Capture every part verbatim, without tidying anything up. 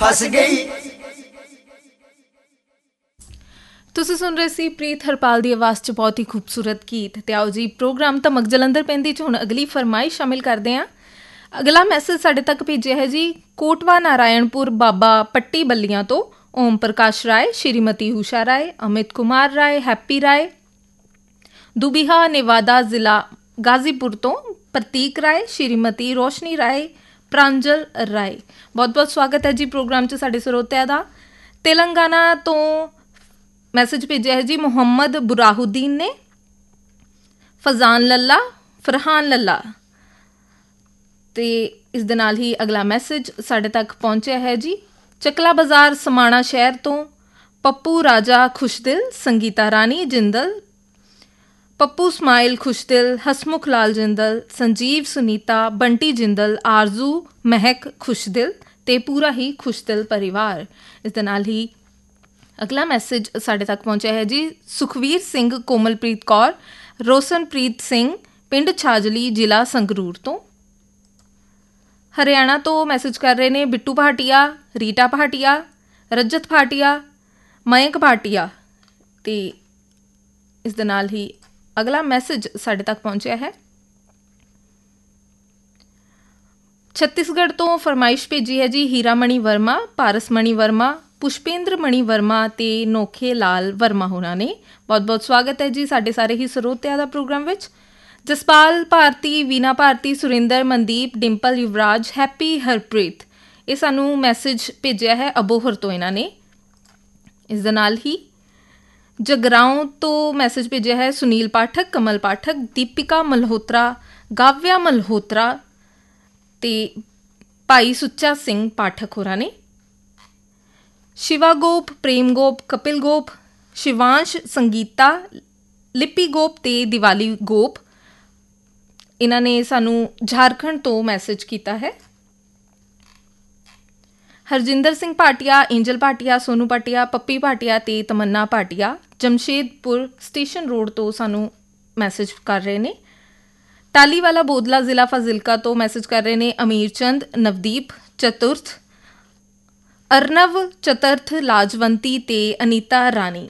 फस गई। ਤੁਸੀਂ ਸੁਣ ਰਹੇ ਸੀ ਪ੍ਰੀਤ ਹਰਪਾਲ ਦੀ ਆਵਾਜ਼ 'ਚ ਬਹੁਤ ਹੀ ਖੂਬਸੂਰਤ ਗੀਤ। ਤੇ ਆਓ ਜੀ ਪ੍ਰੋਗਰਾਮ ਧਮਕ ਜਲੰਧਰ ਪੈਂਦੀ 'ਚ ਹੁਣ ਅਗਲੀ ਫਰਮਾਇਸ਼ ਸ਼ਾਮਿਲ ਕਰਦੇ ਹਾਂ। ਅਗਲਾ ਮੈਸੇਜ ਸਾਡੇ ਤੱਕ ਭੇਜਿਆ ਹੈ ਜੀ ਕੋਟਵਾ ਨਾਰਾਇਣਪੁਰ ਬਾਬਾ ਪੱਟੀ ਬੱਲੀਆਂ ਤੋਂ ਓਮ ਪ੍ਰਕਾਸ਼ ਰਾਏ, ਸ਼੍ਰੀਮਤੀ ਊਸ਼ਾ ਰਾਏ, ਅਮਿਤ ਕੁਮਾਰ ਰਾਏ, ਹੈਪੀ ਰਾਏ। ਦੁਬੀਹਾ ਨੇਵਾਦਾ ਜ਼ਿਲ੍ਹਾ ਗਾਜ਼ੀਪੁਰ ਤੋਂ ਪ੍ਰਤੀਕ ਰਾਏ, ਸ਼੍ਰੀਮਤੀ ਰੋਸ਼ਨੀ ਰਾਏ, ਪ੍ਰਾਂਜਲ ਰਾਏ। ਬਹੁਤ ਬਹੁਤ ਸਵਾਗਤ ਹੈ ਜੀ ਪ੍ਰੋਗਰਾਮ 'ਚ ਸਾਡੇ ਸਰੋਤਿਆਂ ਦਾ। ਤੇਲੰਗਾਨਾ ਤੋਂ ਮੈਸੇਜ ਭੇਜਿਆ ਹੈ ਜੀ ਮੁਹੰਮਦ ਬੁਰਾਹੁਦੀਨ ਨੇ, ਫਜ਼ਾਨ ਲੱਲਾ, ਫਰਹਾਨ ਲੱਲਾ। ਅਤੇ ਇਸ ਦੇ ਨਾਲ ਹੀ ਅਗਲਾ ਮੈਸੇਜ ਸਾਡੇ ਤੱਕ ਪਹੁੰਚਿਆ ਹੈ ਜੀ ਚੱਕਲਾ ਬਾਜ਼ਾਰ ਸਮਾਣਾ ਸ਼ਹਿਰ ਤੋਂ ਪੱਪੂ ਰਾਜਾ ਖੁਸ਼ਦਿਲ, ਸੰਗੀਤਾ ਰਾਣੀ ਜਿੰਦਲ, ਪੱਪੂ ਸਮਾਇਲ ਖੁਸ਼ਦਿਲ, ਹਸਮੁਖ ਲਾਲ ਜਿੰਦਲ, ਸੰਜੀਵ ਸੁਨੀਤਾ, ਬੰਟੀ ਜਿੰਦਲ, ਆਰਜ਼ੂ ਮਹਿਕ ਖੁਸ਼ਦਿਲ ਅਤੇ ਪੂਰਾ ਹੀ ਖੁਸ਼ਦਿਲ ਪਰਿਵਾਰ। ਇਸ ਦੇ ਨਾਲ ਹੀ ਅਗਲਾ ਮੈਸੇਜ ਸਾਡੇ ਤੱਕ ਪਹੁੰਚਿਆ ਹੈ ਜੀ ਸੁਖਵੀਰ ਸਿੰਘ, ਕੋਮਲਪ੍ਰੀਤ ਕੌਰ, ਰੋਸ਼ਨਪ੍ਰੀਤ ਸਿੰਘ, ਪਿੰਡ ਛਾਜਲੀ, ਜ਼ਿਲ੍ਹਾ ਸੰਗਰੂਰ ਤੋਂ। ਹਰਿਆਣਾ ਤੋਂ ਮੈਸੇਜ ਕਰ ਰਹੇ ਨੇ ਬਿੱਟੂ ਭਾਟੀਆ, ਰੀਟਾ ਭਾਟੀਆ, ਰਜਤ ਭਾਟੀਆ, ਮਯੰਕ ਭਾਟੀਆ। ਅਤੇ ਇਸ ਦੇ ਨਾਲ ਹੀ ਅਗਲਾ ਮੈਸੇਜ ਸਾਡੇ ਤੱਕ ਪਹੁੰਚਿਆ ਹੈ ਛੱਤੀਸਗੜ੍ਹ ਤੋਂ ਫਰਮਾਇਸ਼ ਭੇਜੀ ਹੈ ਜੀ ਹੀਰਾ ਮਣੀ ਵਰਮਾ, ਪਾਰਸ ਮਣੀ ਵਰਮਾ, ਪੁਸ਼ਪੇਂਦਰ ਮਣੀ ਵਰਮਾ ਅਤੇ ਨੋਖੇ ਲਾਲ ਵਰਮਾ ਹੋਰਾਂ ਨੇ। ਬਹੁਤ ਬਹੁਤ ਸਵਾਗਤ ਹੈ ਜੀ ਸਾਡੇ ਸਾਰੇ ਹੀ ਸਰੋਤਿਆਂ ਦਾ ਪ੍ਰੋਗਰਾਮ ਵਿੱਚ। ਜਸਪਾਲ ਭਾਰਤੀ, ਵੀਨਾ ਭਾਰਤੀ, ਸੁਰਿੰਦਰ, ਮਨਦੀਪ, ਡਿੰਪਲ, ਯੁਵਰਾਜ, ਹੈਪੀ, ਹਰਪ੍ਰੀਤ, ਇਹ ਸਾਨੂੰ ਮੈਸੇਜ ਭੇਜਿਆ ਹੈ ਅਬੋਹਰ ਤੋਂ ਇਹਨਾਂ ਨੇ। ਇਸ ਦੇ ਨਾਲ ਹੀ ਜਗਰਾਓਂ ਤੋਂ ਮੈਸੇਜ ਭੇਜਿਆ ਹੈ ਸੁਨੀਲ ਪਾਠਕ, ਕਮਲ ਪਾਠਕ, ਦੀਪਿਕਾ ਮਲਹੋਤਰਾ, ਗਾਵਿਆ ਮਲਹੋਤਰਾ ਅਤੇ ਭਾਈ ਸੁੱਚਾ ਸਿੰਘ ਪਾਠਕ ਹੋਰਾਂ ਨੇ। ਸ਼ਿਵਾ ਗੋਪ, ਪ੍ਰੇਮ ਗੋਪ, ਕਪਿਲ ਗੋਪ, ਸ਼ਿਵਾਂਸ਼, ਸੰਗੀਤਾ, ਲਿਪੀ ਗੋਪ ਅਤੇ ਦੀਵਾਲੀ ਗੋਪ, ਇਹਨਾਂ ਨੇ ਸਾਨੂੰ ਝਾਰਖੰਡ ਤੋਂ ਮੈਸੇਜ ਕੀਤਾ ਹੈ। ਹਰਜਿੰਦਰ ਸਿੰਘ ਭਾਟੀਆ, ਏਂਜਲ ਭਾਟੀਆ, ਸੋਨੂ ਭਾਟੀਆ, ਪੱਪੀ ਭਾਟੀਆ ਅਤੇ ਤਮੰਨਾ ਭਾਟੀਆ ਜਮਸ਼ੇਦਪੁਰ ਸਟੇਸ਼ਨ ਰੋਡ ਤੋਂ ਸਾਨੂੰ ਮੈਸੇਜ ਕਰ ਰਹੇ ਨੇ। ਟਾਲੀਵਾਲਾ ਬੋਦਲਾ, ਜ਼ਿਲ੍ਹਾ ਫਾਜ਼ਿਲਕਾ ਤੋਂ ਮੈਸੇਜ ਕਰ ਰਹੇ ਨੇ ਅਮੀਰ ਚੰਦ, ਨਵਦੀਪ ਚਤੁਰਥ, ਅਰਨਵ ਚਤੁਰਥ, ਲਾਜਵੰਤੀ ਅਤੇ ਅਨੀਤਾ ਰਾਣੀ।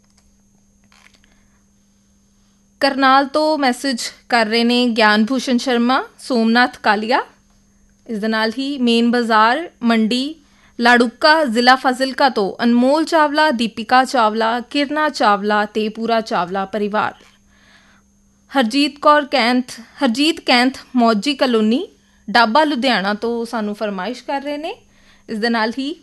ਕਰਨਾਲ ਤੋਂ ਮੈਸੇਜ ਕਰ ਰਹੇ ਨੇ ਗਿਆਨ ਭੂਸ਼ਣ ਸ਼ਰਮਾ, ਸੋਮਨਾਥ ਕਾਲੀਆ। ਇਸ ਦੇ ਨਾਲ ਹੀ ਮੇਨ ਬਾਜ਼ਾਰ ਮੰਡੀ ਲਾੜੂਕਾ, ਜ਼ਿਲ੍ਹਾ ਫਾਜ਼ਿਲਕਾ ਤੋਂ ਅਨਮੋਲ ਚਾਵਲਾ, ਦੀਪਿਕਾ ਚਾਵਲਾ, ਕਿਰਨਾ ਚਾਵਲਾ ਅਤੇ ਪੂਰਾ ਚਾਵਲਾ ਪਰਿਵਾਰ। ਹਰਜੀਤ ਕੌਰ ਕੈਂਥ, ਹਰਜੀਤ ਕੈਂਥ ਮੌਜੀ ਕਲੋਨੀ, ਡਾਬਾ, ਲੁਧਿਆਣਾ ਤੋਂ ਸਾਨੂੰ ਫਰਮਾਇਸ਼ ਕਰ ਰਹੇ ਨੇ। ਇਸ ਦੇ ਨਾਲ ਹੀ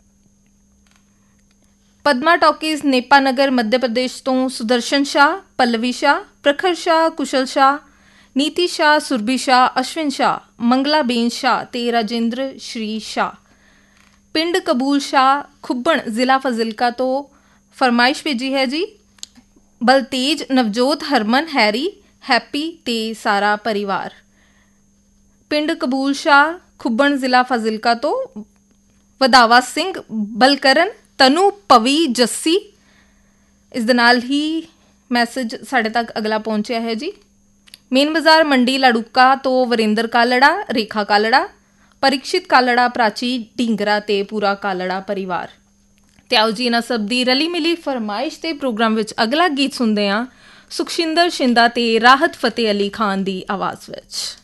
ਪਦਮਾ ਟਾਕੀਜ਼, ਨੇਪਾ ਨਗਰ, ਮੱਧ ਪ੍ਰਦੇਸ਼ ਤੋਂ ਸੁਦਰਸ਼ਨ ਸ਼ਾਹ, ਪੱਲਵੀ ਸ਼ਾਹ, ਪ੍ਰਖਰ ਸ਼ਾਹ, ਕੁਸ਼ਲ ਸ਼ਾਹ, ਨੀਤੀ ਸ਼ਾਹ, ਸੁਰਭੀ ਸ਼ਾਹ, ਅਸ਼ਵਿਨ ਸ਼ਾਹ, ਮੰਗਲਾਬੇਨ ਸ਼ਾਹ ਅਤੇ ਰਾਜਿੰਦਰ ਸ਼੍ਰੀ ਸ਼ਾਹ। ਪਿੰਡ ਕਬੂਲ ਸ਼ਾਹ, ਖੁੱਬਣ, ਜ਼ਿਲ੍ਹਾ ਫਾਜ਼ਿਲਕਾ ਤੋਂ ਫਰਮਾਇਸ਼ ਭੇਜੀ ਹੈ ਜੀ ਬਲਤੇਜ, ਨਵਜੋਤ, ਹਰਮਨ, ਹੈਰੀ, ਹੈਪੀ ਅਤੇ ਸਾਰਾ ਪਰਿਵਾਰ। ਪਿੰਡ ਕਬੂਲ ਸ਼ਾਹ, ਖੁੱਬਣ, ਜ਼ਿਲ੍ਹਾ ਫਾਜ਼ਿਲਕਾ ਤੋਂ ਵਧਾਵਾ ਸਿੰਘ, ਬਲਕਰਨ, ਤਨੂ, ਪਵੀ, ਜੱਸੀ। ਇਸ ਦੇ ਨਾਲ ਹੀ ਮੈਸੇਜ ਸਾਡੇ ਤੱਕ ਅਗਲਾ ਪਹੁੰਚਿਆ ਹੈ ਜੀ ਮੇਨ ਬਾਜ਼ਾਰ ਮੰਡੀ ਲਾੜੂਕਾ ਤੋਂ ਵਰਿੰਦਰ ਕਾਲੜਾ, ਰੇਖਾ ਕਾਲੜਾ, ਪਰੀਕਸ਼ਿਤ ਕਾਲੜਾ, ਪ੍ਰਾਚੀ ਢੀਂਗਰਾ ਅਤੇ ਪੂਰਾ ਕਾਲੜਾ ਪਰਿਵਾਰ। ਅਤੇ ਆਓ ਜੀ ਇਹਨਾਂ ਸਭ ਦੀ ਰਲੀ ਮਿਲੀ ਫਰਮਾਇਸ਼ ਦੇ ਪ੍ਰੋਗਰਾਮ ਵਿੱਚ ਅਗਲਾ ਗੀਤ ਸੁਣਦੇ ਹਾਂ ਸੁਖਸ਼ਿੰਦਰ ਸ਼ਿੰਦਾ ਅਤੇ ਰਾਹਤ ਫਤਿਹ ਅਲੀ ਖਾਨ ਦੀ ਆਵਾਜ਼ ਵਿੱਚ।